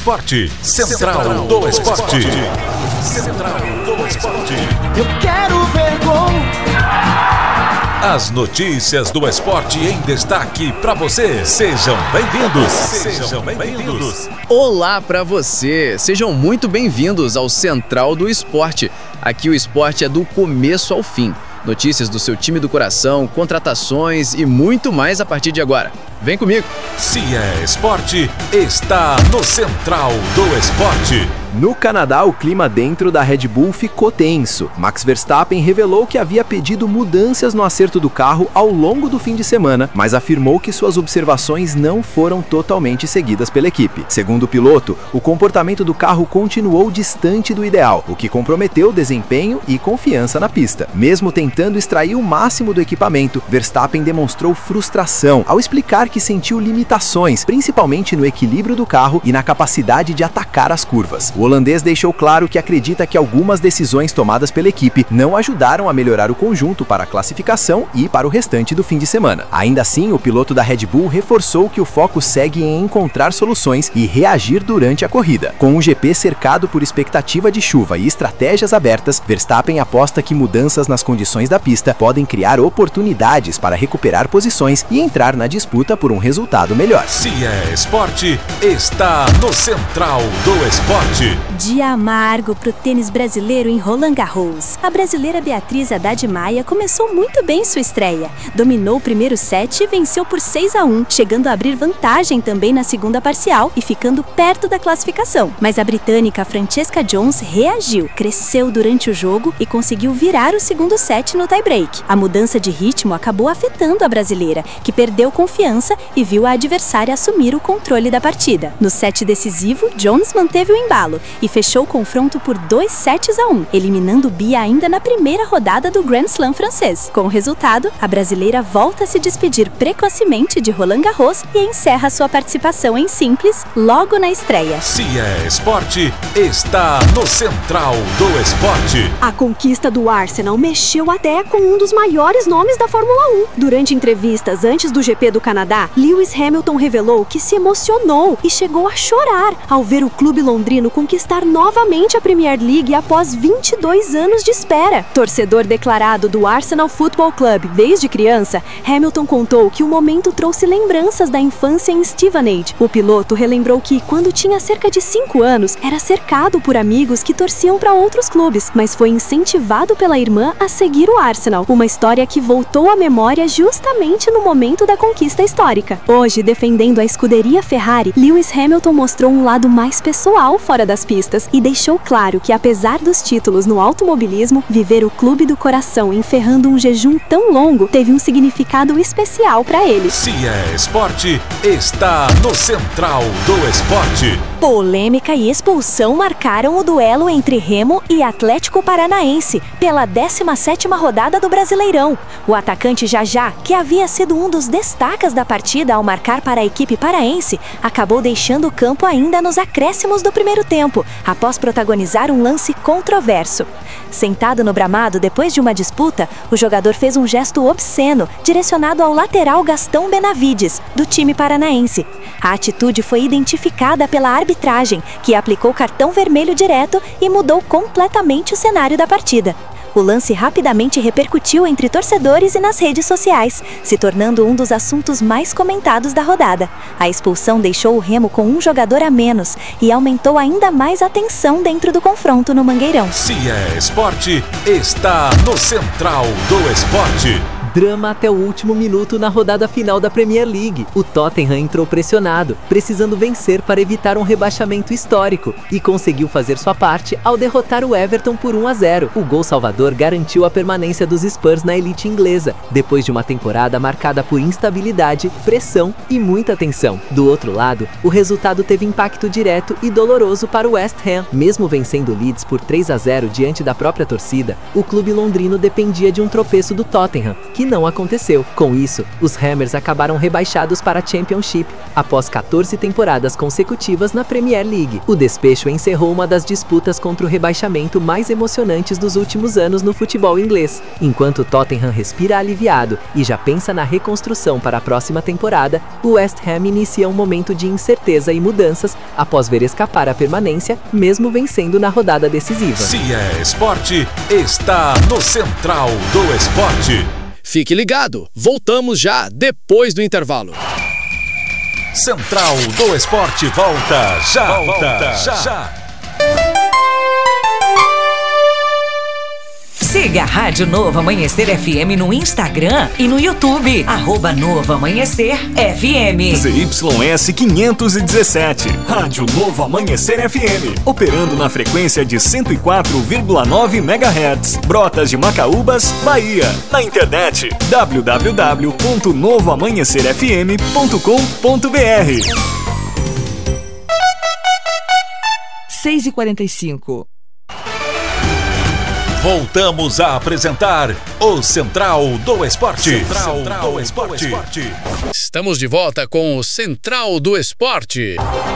Esporte. Central do Esporte. Central do Esporte. Eu quero ver gol. As notícias do esporte em destaque para você. Sejam bem-vindos. Sejam bem-vindos. Olá para você. Sejam muito bem-vindos ao Central do Esporte. Aqui o esporte é do começo ao fim. Notícias do seu time do coração, contratações e muito mais a partir de agora. Vem comigo. Se é esporte, está no Central do Esporte. No Canadá, o clima dentro da Red Bull ficou tenso. Max Verstappen revelou que havia pedido mudanças no acerto do carro ao longo do fim de semana, mas afirmou que suas observações não foram totalmente seguidas pela equipe. Segundo o piloto, o comportamento do carro continuou distante do ideal, o que comprometeu o desempenho e confiança na pista. Mesmo tentando extrair o máximo do equipamento, Verstappen demonstrou frustração ao explicar que sentiu limitações, principalmente no equilíbrio do carro e na capacidade de atacar as curvas. O holandês deixou claro que acredita que algumas decisões tomadas pela equipe não ajudaram a melhorar o conjunto para a classificação e para o restante do fim de semana. Ainda assim, o piloto da Red Bull reforçou que o foco segue em encontrar soluções e reagir durante a corrida. Com um GP cercado por expectativa de chuva e estratégias abertas, Verstappen aposta que mudanças nas condições da pista podem criar oportunidades para recuperar posições e entrar na disputa por um resultado melhor. Se é esporte, está no Central do Esporte. Dia amargo para o tênis brasileiro em Roland Garros. A brasileira Beatriz Haddad Maia começou muito bem sua estreia. Dominou o primeiro set e venceu por 6-1, chegando a abrir vantagem também na segunda parcial e ficando perto da classificação. Mas a britânica Francesca Jones reagiu, cresceu durante o jogo e conseguiu virar o segundo set no tie-break. A mudança de ritmo acabou afetando a brasileira, que perdeu confiança e viu a adversária assumir o controle da partida. No set decisivo, Jones manteve o embalo e fechou o confronto por 2-1, eliminando Bia ainda na primeira rodada do Grand Slam francês. Com o resultado, a brasileira volta a se despedir precocemente de Roland Garros e encerra sua participação em simples logo na estreia. Se é esporte, está no Central do Esporte. A conquista do Arsenal mexeu até com um dos maiores nomes da Fórmula 1. Durante entrevistas antes do GP do Canadá, Lewis Hamilton revelou que se emocionou e chegou a chorar ao ver o clube londrino conquistar novamente a Premier League após 22 anos de espera. Torcedor declarado do Arsenal Football Club desde criança, Hamilton contou que o momento trouxe lembranças da infância em Stevenage. O piloto relembrou que, quando tinha cerca de 5 anos, era cercado por amigos que torciam para outros clubes, mas foi incentivado pela irmã a seguir o Arsenal, uma história que voltou à memória justamente no momento da conquista histórica. Hoje, defendendo a escuderia Ferrari, Lewis Hamilton mostrou um lado mais pessoal fora das pistas e deixou claro que, apesar dos títulos no automobilismo, viver o clube do coração encerrando um jejum tão longo teve um significado especial para ele. Se é esporte, está no Central do Esporte. Polêmica e expulsão marcaram o duelo entre Remo e Atlético Paranaense pela 17ª rodada do Brasileirão. O atacante Jajá, que havia sido um dos destaques da partida ao marcar para a equipe paraense, acabou deixando o campo ainda nos acréscimos do primeiro tempo, após protagonizar um lance controverso. Sentado no gramado depois de uma disputa, o jogador fez um gesto obsceno direcionado ao lateral Gastão Benavides, do time paranaense. A atitude foi identificada pela arbitragem, que aplicou cartão vermelho direto e mudou completamente o cenário da partida. O lance rapidamente repercutiu entre torcedores e nas redes sociais, se tornando um dos assuntos mais comentados da rodada. A expulsão deixou o Remo com um jogador a menos e aumentou ainda mais a tensão dentro do confronto no Mangueirão. Se é esporte, está no Central do Esporte. Drama até o último minuto na rodada final da Premier League. O Tottenham entrou pressionado, precisando vencer para evitar um rebaixamento histórico, e conseguiu fazer sua parte ao derrotar o Everton por 1-0. O gol salvador garantiu a permanência dos Spurs na elite inglesa, depois de uma temporada marcada por instabilidade, pressão e muita tensão. Do outro lado, o resultado teve impacto direto e doloroso para o West Ham. Mesmo vencendo o Leeds por 3-0 diante da própria torcida, o clube londrino dependia de um tropeço do Tottenham, que não aconteceu. Com isso, os Hammers acabaram rebaixados para a Championship após 14 temporadas consecutivas na Premier League. O despecho encerrou uma das disputas contra o rebaixamento mais emocionantes dos últimos anos no futebol inglês. Enquanto o Tottenham respira aliviado e já pensa na reconstrução para a próxima temporada, o West Ham inicia um momento de incerteza e mudanças após ver escapar a permanência, mesmo vencendo na rodada decisiva. Se é esporte, está no Central do Esporte. Fique ligado, voltamos já depois do intervalo. Central do Esporte volta já. Siga a Rádio Novo Amanhecer FM no Instagram e no YouTube. @Novo Amanhecer FM. ZYS 517. Rádio Novo Amanhecer FM. Operando na frequência de 104,9 MHz. Brotas de Macaúbas, Bahia. Na internet www.novoamanhecerfm.com.br. 6h45. Voltamos a apresentar o Central do Esporte. Central do Esporte. Estamos de volta com o Central do Esporte.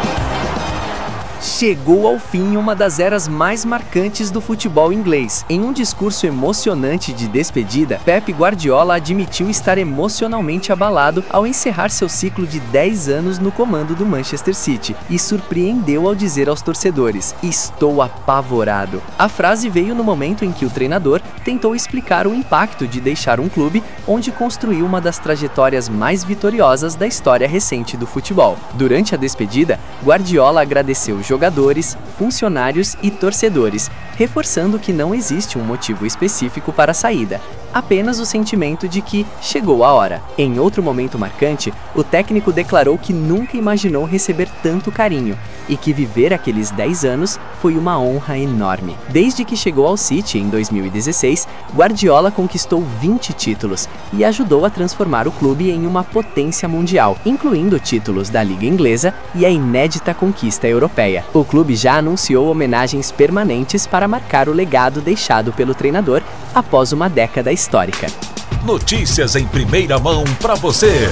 Chegou ao fim uma das eras mais marcantes do futebol inglês. Em um discurso emocionante de despedida, Pep Guardiola admitiu estar emocionalmente abalado ao encerrar seu ciclo de 10 anos no comando do Manchester City e surpreendeu ao dizer aos torcedores: "Estou apavorado". A frase veio no momento em que o treinador tentou explicar o impacto de deixar um clube onde construiu uma das trajetórias mais vitoriosas da história recente do futebol. Durante a despedida, Guardiola agradeceu jogadores, funcionários e torcedores, reforçando que não existe um motivo específico para a saída, apenas o sentimento de que chegou a hora. Em outro momento marcante, o técnico declarou que nunca imaginou receber tanto carinho e que viver aqueles 10 anos foi uma honra enorme. Desde que chegou ao City em 2016, Guardiola conquistou 20 títulos e ajudou a transformar o clube em uma potência mundial, incluindo títulos da Liga Inglesa e a inédita conquista europeia. O clube já anunciou homenagens permanentes para marcar o legado deixado pelo treinador após uma década histórica. Notícias em primeira mão para você.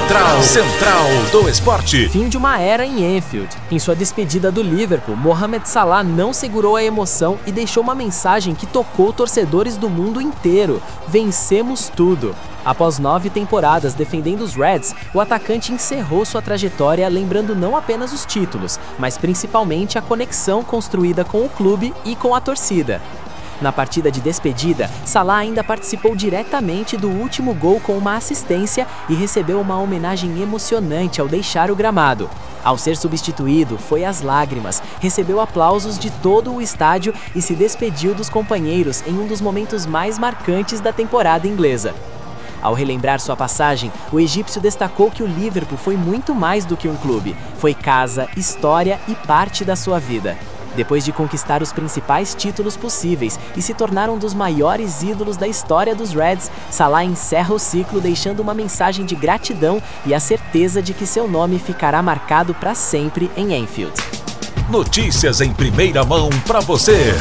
Central do Esporte. Fim de uma era em Anfield. Em sua despedida do Liverpool, Mohamed Salah não segurou a emoção e deixou uma mensagem que tocou torcedores do mundo inteiro: vencemos tudo. Após 9 temporadas defendendo os Reds, o atacante encerrou sua trajetória lembrando não apenas os títulos, mas principalmente a conexão construída com o clube e com a torcida. Na partida de despedida, Salah ainda participou diretamente do último gol com uma assistência e recebeu uma homenagem emocionante ao deixar o gramado. Ao ser substituído, foi às lágrimas, recebeu aplausos de todo o estádio e se despediu dos companheiros em um dos momentos mais marcantes da temporada inglesa. Ao relembrar sua passagem, o egípcio destacou que o Liverpool foi muito mais do que um clube. Foi casa, história e parte da sua vida. Depois de conquistar os principais títulos possíveis e se tornar um dos maiores ídolos da história dos Reds, Salah encerra o ciclo deixando uma mensagem de gratidão e a certeza de que seu nome ficará marcado para sempre em Anfield. Notícias em primeira mão para você.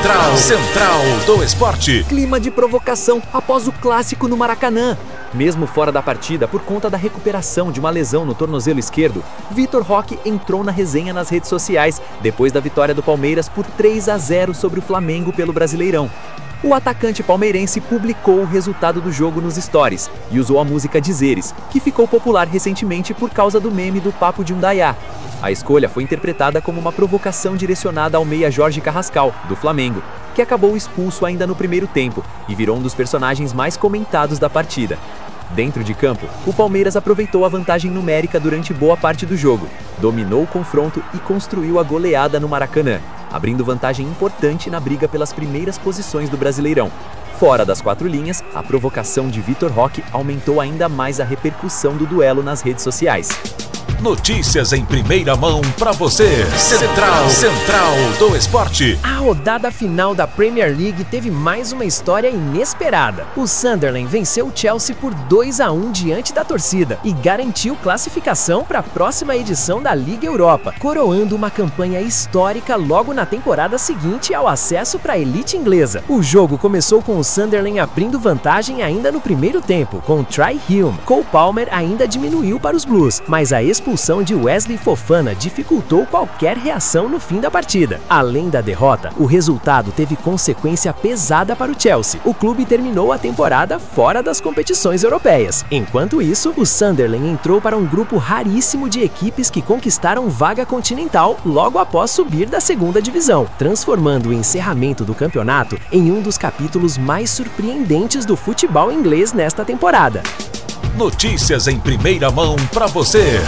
Central do Esporte. Clima de provocação após o clássico no Maracanã. Mesmo fora da partida, por conta da recuperação de uma lesão no tornozelo esquerdo, Vitor Roque entrou na resenha nas redes sociais depois da vitória do Palmeiras por 3-0 sobre o Flamengo pelo Brasileirão. O atacante palmeirense publicou o resultado do jogo nos stories e usou a música Dizeres, que ficou popular recentemente por causa do meme do Papo de Undaiá. A escolha foi interpretada como uma provocação direcionada ao meia Jorge Carrascal, do Flamengo, que acabou expulso ainda no primeiro tempo e virou um dos personagens mais comentados da partida. Dentro de campo, o Palmeiras aproveitou a vantagem numérica durante boa parte do jogo, dominou o confronto e construiu a goleada no Maracanã, abrindo vantagem importante na briga pelas primeiras posições do Brasileirão. Fora das 4 linhas, a provocação de Vitor Roque aumentou ainda mais a repercussão do duelo nas redes sociais. Notícias em primeira mão para você. Central do Esporte. A rodada final da Premier League teve mais uma história inesperada. O Sunderland venceu o Chelsea por 2-1 diante da torcida e garantiu classificação para a próxima edição da Liga Europa, coroando uma campanha histórica logo na temporada seguinte ao acesso para a elite inglesa. O jogo começou com o Sunderland abrindo vantagem ainda no primeiro tempo, com Try Hume. Cole Palmer ainda diminuiu para os Blues, mas a expulsão de Wesley Fofana dificultou qualquer reação no fim da partida. Além da derrota, o resultado teve consequência pesada para o Chelsea. O clube terminou a temporada fora das competições europeias. Enquanto isso, o Sunderland entrou para um grupo raríssimo de equipes que conquistaram vaga continental logo após subir da segunda divisão, transformando o encerramento do campeonato em um dos capítulos mais surpreendentes do futebol inglês nesta temporada. Notícias em primeira mão para você.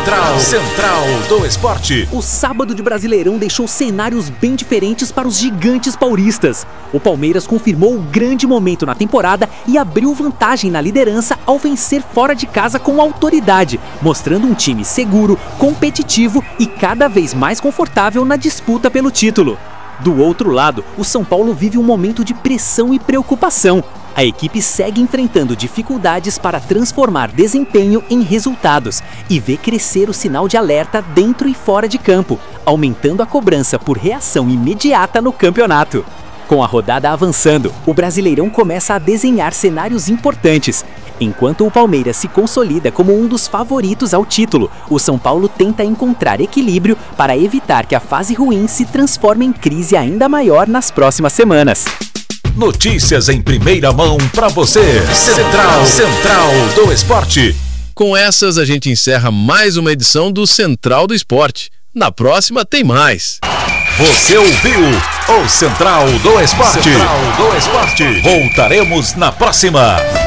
Central do Esporte. O sábado de Brasileirão deixou cenários bem diferentes para os gigantes paulistas. O Palmeiras confirmou o grande momento na temporada e abriu vantagem na liderança ao vencer fora de casa com autoridade, mostrando um time seguro, competitivo e cada vez mais confortável na disputa pelo título. Do outro lado, o São Paulo vive um momento de pressão e preocupação. A equipe segue enfrentando dificuldades para transformar desempenho em resultados e vê crescer o sinal de alerta dentro e fora de campo, aumentando a cobrança por reação imediata no campeonato. Com a rodada avançando, o Brasileirão começa a desenhar cenários importantes. Enquanto o Palmeiras se consolida como um dos favoritos ao título, o São Paulo tenta encontrar equilíbrio para evitar que a fase ruim se transforme em crise ainda maior nas próximas semanas. Notícias em primeira mão para você. Central do Esporte. Com essas, a gente encerra mais uma edição do Central do Esporte. Na próxima tem mais. Você ouviu o Central do Esporte. Voltaremos na próxima.